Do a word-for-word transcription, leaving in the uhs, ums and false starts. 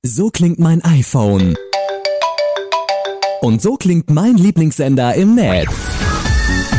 So klingt mein iPhone. Und so klingt mein Lieblingssender im Netz.